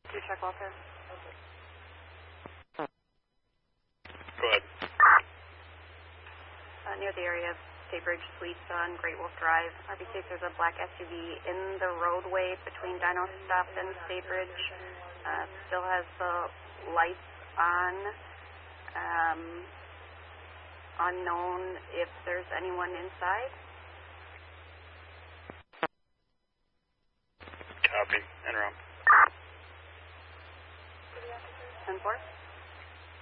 You check, Walter. Go ahead. Near the area of State Bridge Suites on Great Wolf Drive, RB6, there's a black SUV in the roadway between Dino Stop and State Bridge. Still has the lights on. Unknown if there's anyone inside.